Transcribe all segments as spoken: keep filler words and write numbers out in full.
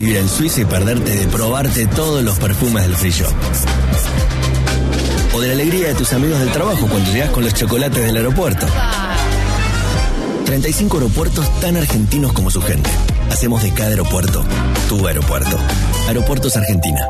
Ir en Suiza y perderte de probarte todos los perfumes del free shop. O de la alegría de tus amigos del trabajo cuando llegas con los chocolates del aeropuerto. treinta y cinco aeropuertos tan argentinos como su gente. Hacemos de cada aeropuerto tu aeropuerto. Aeropuertos Argentina.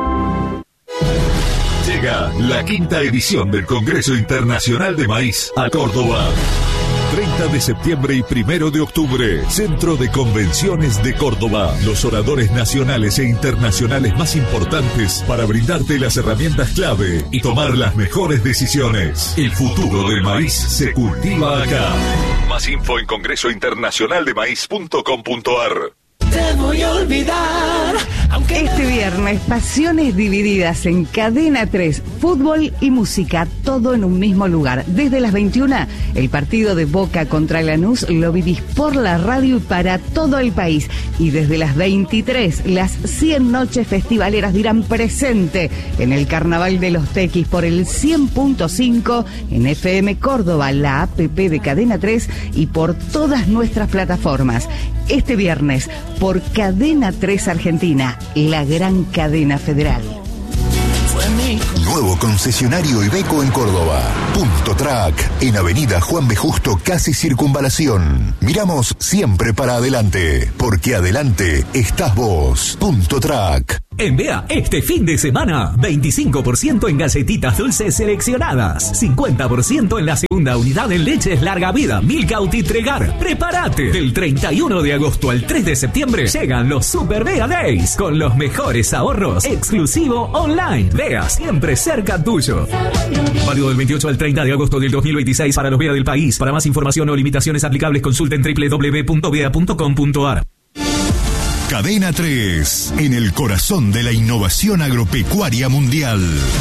Llega la quinta edición del Congreso Internacional de Maíz a Córdoba. treinta de septiembre y primero de octubre, Centro de Convenciones de Córdoba. Los oradores nacionales e internacionales más importantes para brindarte las herramientas clave y tomar las mejores decisiones. El futuro del maíz se cultiva acá. Más info en congreso internacional de maíz punto com punto a r. Te voy a olvidar. Aunque este viernes, pasiones divididas en Cadena tres, fútbol y música, todo en un mismo lugar. Desde las veintiuna, el partido de Boca contra Lanús lo vivís por la radio y para todo el país. Y desde las veintitrés, las cien noches festivaleras dirán presente en el Carnaval de los Tequis por el cien punto cinco en F M Córdoba, la app de Cadena tres y por todas nuestras plataformas. Este viernes, por Cadena tres Argentina, la gran cadena federal. Nuevo concesionario Iveco en Córdoba. Punto Track, en Avenida Juan B. Justo, casi Circunvalación. Miramos siempre para adelante, porque adelante estás vos. Punto Track. En B E A, este fin de semana, veinticinco por ciento en galletitas dulces seleccionadas, cincuenta por ciento en la segunda unidad en leches larga vida, Milka y Tregar. ¡Prepárate! Del treinta y uno de agosto al tres de septiembre llegan los Super B E A Days con los mejores ahorros, exclusivo online. B E A, siempre cerca tuyo. Válido del veintiocho al treinta de agosto del dos mil veintiséis para los B E A del país. Para más información o limitaciones aplicables, consulten doble u doble u doble u punto b e a punto com punto a r. Cadena tres, en el corazón de la innovación agropecuaria mundial.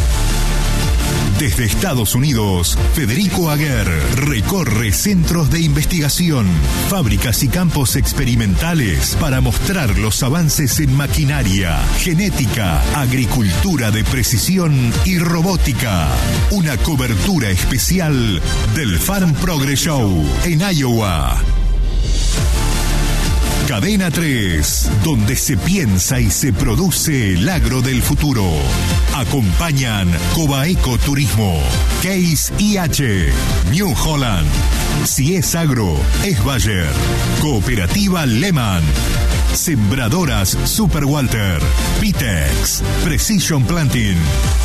Desde Estados Unidos, Federico Aguer recorre centros de investigación, fábricas y campos experimentales para mostrar los avances en maquinaria, genética, agricultura de precisión y robótica. Una cobertura especial del Farm Progress Show en Iowa. Cadena tres, donde se piensa y se produce el agro del futuro. Acompañan Cobaeco Turismo, Case I H, New Holland. Si es agro, es Bayer. Cooperativa Lehman. Sembradoras Super Walter. Pitex. Precision Planting.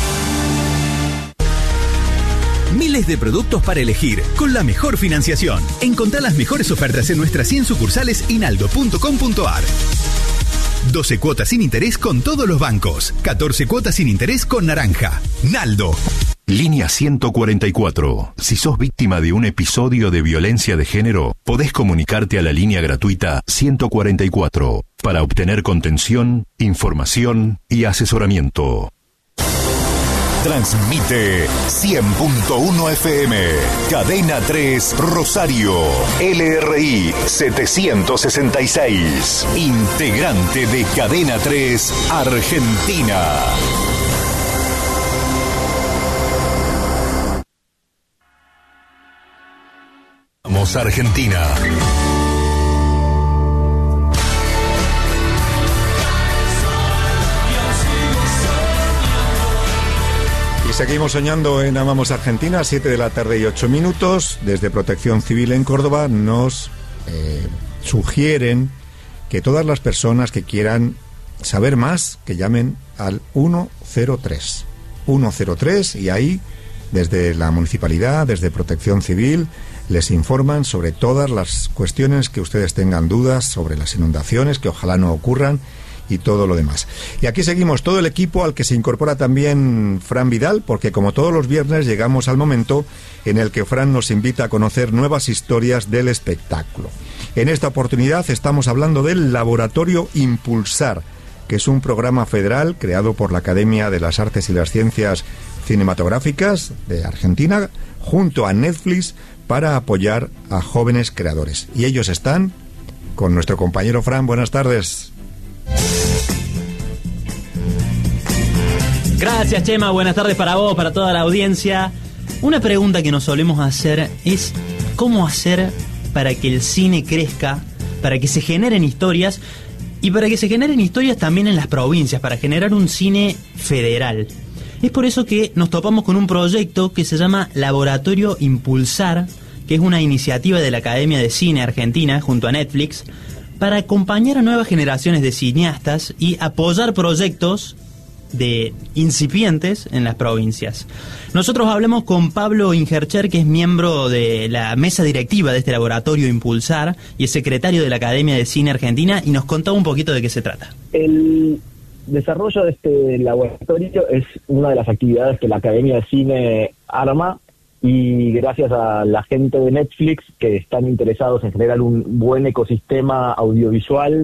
Miles de productos para elegir, con la mejor financiación. Encontrá las mejores ofertas en nuestras cien sucursales y naldo punto com punto a r. doce cuotas sin interés con todos los bancos. catorce cuotas sin interés con Naranja. Naldo. Línea ciento cuarenta y cuatro. Si sos víctima de un episodio de violencia de género, podés comunicarte a la línea gratuita ciento cuarenta y cuatro para obtener contención, información y asesoramiento. Transmite cien punto uno F M, Cadena tres Rosario, L R I setecientos sesenta y seis, integrante de Cadena tres Argentina. Vamos Argentina. Seguimos soñando en Amamos Argentina, siete de la tarde y ocho minutos. Desde Protección Civil en Córdoba nos eh, sugieren que todas las personas que quieran saber más, que llamen al ciento tres. ciento tres y ahí, desde la municipalidad, desde Protección Civil, les informan sobre todas las cuestiones que ustedes tengan dudas sobre las inundaciones, que ojalá no ocurran, y todo lo demás. Y aquí seguimos todo el equipo, al que se incorpora también Fran Vidal, porque como todos los viernes llegamos al momento en el que Fran nos invita a conocer nuevas historias del espectáculo. En esta oportunidad estamos hablando del Laboratorio Impulsar, que es un programa federal creado por la Academia de las Artes y las Ciencias Cinematográficas de Argentina, junto a Netflix, para apoyar a jóvenes creadores. Y ellos están con nuestro compañero Fran. Buenas tardes. Gracias, Chema, buenas tardes para vos, para toda la audiencia. Una pregunta que nos solemos hacer es ¿cómo hacer para que el cine crezca, para que se generen historias y para que se generen historias también en las provincias, para generar un cine federal. Es por eso que nos topamos con un proyecto que se llama Laboratorio Impulsar, que es una iniciativa de la Academia de Cine Argentina junto a Netflix, para acompañar a nuevas generaciones de cineastas y apoyar proyectos de incipientes en las provincias. Nosotros hablamos con Pablo Ingercher, que es miembro de la mesa directiva de este Laboratorio Impulsar y es secretario de la Academia de Cine Argentina, y nos contaba un poquito de qué se trata. El desarrollo de este laboratorio es una de las actividades que la Academia de Cine arma, y gracias a la gente de Netflix que están interesados en generar un buen ecosistema audiovisual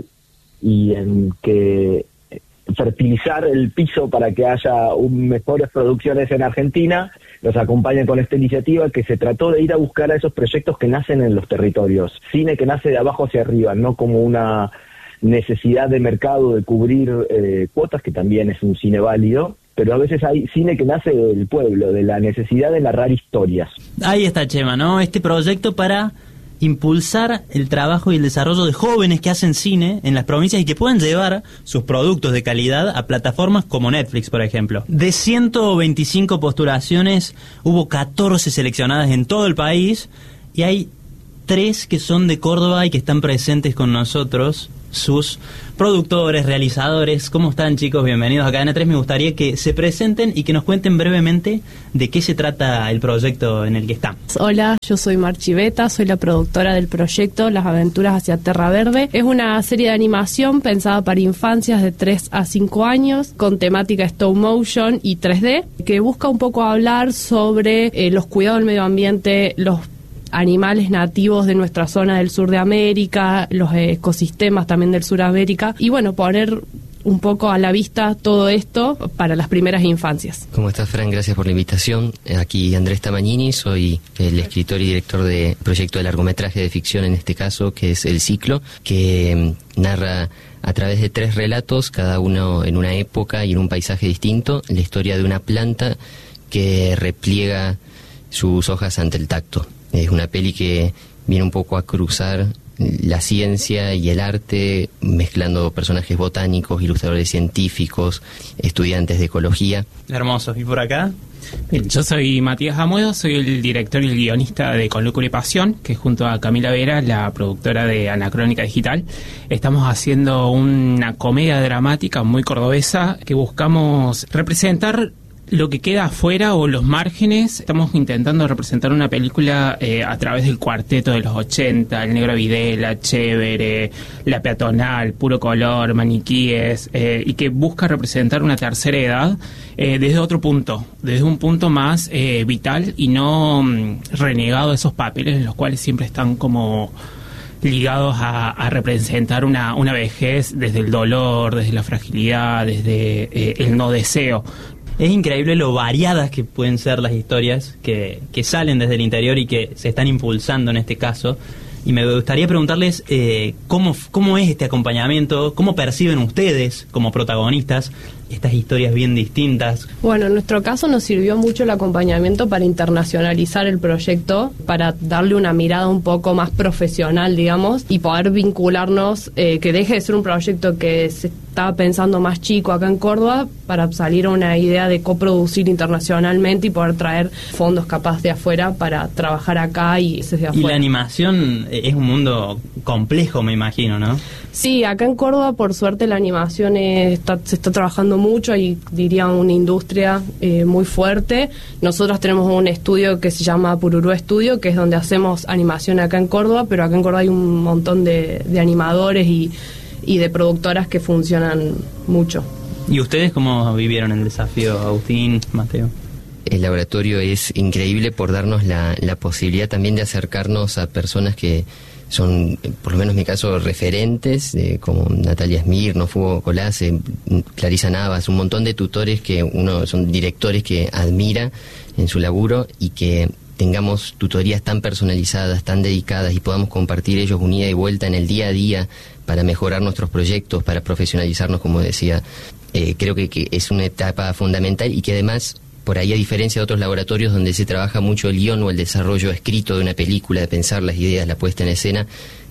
y en que fertilizar el piso para que haya un, mejores producciones en Argentina, nos acompañan con esta iniciativa que se trató de ir a buscar a esos proyectos que nacen en los territorios, cine que nace de abajo hacia arriba, no como una necesidad de mercado de cubrir eh, cuotas, que también es un cine válido, pero a veces hay cine que nace del pueblo, de la necesidad de narrar historias. Ahí está, Chema, ¿no? Este proyecto para impulsar el trabajo y el desarrollo de jóvenes que hacen cine en las provincias y que puedan llevar sus productos de calidad a plataformas como Netflix, por ejemplo. De ciento veinticinco postulaciones, hubo catorce seleccionadas en todo el país, y hay tres que son de Córdoba y que están presentes con nosotros, sus productores, realizadores. ¿Cómo están, chicos? Bienvenidos a Cadena tres. Me gustaría que se presenten y que nos cuenten brevemente de qué se trata el proyecto en el que están. Hola, yo soy Marchi Beta, soy la productora del proyecto Las Aventuras hacia Terra Verde. Es una serie de animación pensada para infancias de tres a cinco años, con temática stop motion y tres D, que busca un poco hablar sobre eh, los cuidados del medio ambiente, los animales nativos de nuestra zona del sur de América, los ecosistemas también del sur de América, y bueno, poner un poco a la vista todo esto para las primeras infancias. ¿Cómo estás, Fran? Gracias por la invitación. Aquí Andrés Tamagnini, soy el escritor y director de proyecto de largometraje de ficción, en este caso, que es El Ciclo, que narra a través de tres relatos, cada uno en una época y en un paisaje distinto, la historia de una planta que repliega sus hojas ante el tacto. Es una peli que viene un poco a cruzar la ciencia y el arte, mezclando personajes botánicos, ilustradores científicos, estudiantes de ecología. Hermosos. ¿Y por acá? Bien, yo soy Matías Amuedo, soy el director y el guionista de Con Locura y Pasión, que junto a Camila Vera, la productora de Anacrónica Digital, estamos haciendo una comedia dramática muy cordobesa que buscamos representar lo que queda afuera o los márgenes. Estamos intentando representar una película eh, a través del cuarteto de los ochenta, el Negro Videla, Chévere, La Peatonal, Puro Color, Maniquíes, eh, y que busca representar una tercera edad eh, desde otro punto, desde un punto más eh, vital y no mm, renegado de esos papeles en los cuales siempre están como ligados a, a representar una, una vejez desde el dolor, desde la fragilidad, desde eh, el no deseo. Es increíble lo variadas que pueden ser las historias que, que salen desde el interior y que se están impulsando en este caso. Y me gustaría preguntarles eh, cómo, cómo es este acompañamiento, cómo perciben ustedes como protagonistas estas historias bien distintas. Bueno, en nuestro caso nos sirvió mucho el acompañamiento para internacionalizar el proyecto, para darle una mirada un poco más profesional, digamos, y poder vincularnos, eh, que deje de ser un proyecto que se estaba pensando más chico acá en Córdoba, para salir a una idea de coproducir internacionalmente y poder traer fondos capaz de afuera para trabajar acá y desde afuera. Y la animación es un mundo complejo, me imagino, ¿no? Sí, acá en Córdoba, por suerte, la animación está, se está trabajando mucho, hay, diría, una industria eh, muy fuerte. Nosotros tenemos un estudio que se llama Pururú Estudio, que es donde hacemos animación acá en Córdoba, pero acá en Córdoba hay un montón de, de animadores y, y de productoras que funcionan mucho. ¿Y ustedes cómo vivieron el desafío, Agustín, Mateo? El laboratorio es increíble por darnos la, la posibilidad también de acercarnos a personas que son, por lo menos en mi caso, referentes, eh, como Natalia Smirnoff, Hugo Colase, Clarisa Navas, un montón de tutores que uno son directores que admira en su laburo, y que tengamos tutorías tan personalizadas, tan dedicadas, y podamos compartir ellos un ida y vuelta en el día a día para mejorar nuestros proyectos, para profesionalizarnos, como decía. Eh, creo que, que es una etapa fundamental, y que además, por ahí, a diferencia de otros laboratorios donde se trabaja mucho el guión o el desarrollo escrito de una película, de pensar las ideas, la puesta en escena,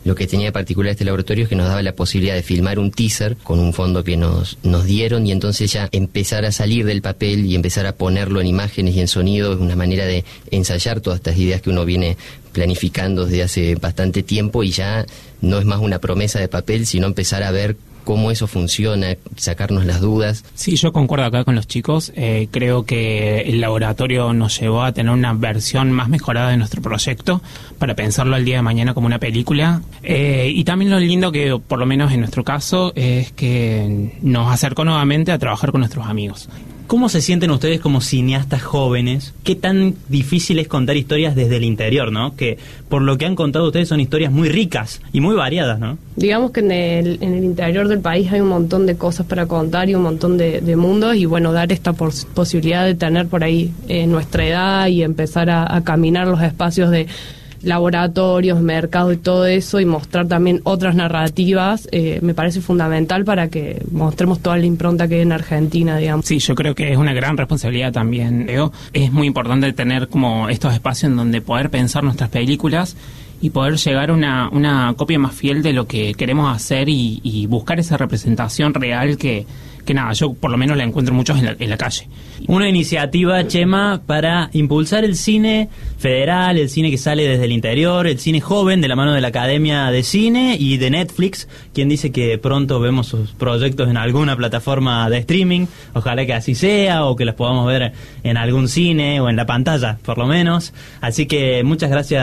Lo que tenía de particular este laboratorio es que nos daba la posibilidad de filmar un teaser con un fondo que nos, nos dieron y entonces ya empezar a salir del papel y empezar a ponerlo en imágenes y en sonido. Es una manera de ensayar todas estas ideas que uno viene planificando desde hace bastante tiempo y ya no es más una promesa de papel, sino empezar a ver cómo eso funciona, sacarnos las dudas. Sí, yo concuerdo acá con los chicos. Eh, creo que el laboratorio nos llevó a tener una versión más mejorada de nuestro proyecto para pensarlo al día de mañana como una película. Eh, y también lo lindo que, por lo menos en nuestro caso, es que nos acercó nuevamente a trabajar con nuestros amigos. ¿Cómo se sienten ustedes como cineastas jóvenes? ¿Qué tan difícil es contar historias desde el interior, no? Que por lo que han contado ustedes son historias muy ricas y muy variadas, ¿no? Digamos que en el, en el interior del país hay un montón de cosas para contar y un montón de, de mundos, y bueno, dar esta pos- posibilidad de tener por ahí eh, nuestra edad y empezar a, a caminar los espacios de laboratorios, mercados y todo eso, y mostrar también otras narrativas, eh, me parece fundamental para que mostremos toda la impronta que hay en Argentina, digamos. Sí, yo creo que es una gran responsabilidad también, Leo. Es muy importante tener como estos espacios en donde poder pensar nuestras películas y poder llegar a una, una copia más fiel de lo que queremos hacer y, y buscar esa representación real que, que nada, yo por lo menos la encuentro muchos en la, en la calle. Una iniciativa, Chema, para impulsar el cine federal, el cine que sale desde el interior, el cine joven, de la mano de la Academia de Cine y de Netflix, quien dice que pronto vemos sus proyectos en alguna plataforma de streaming. Ojalá que así sea, o que los podamos ver en algún cine o en la pantalla, por lo menos. Así que muchas gracias.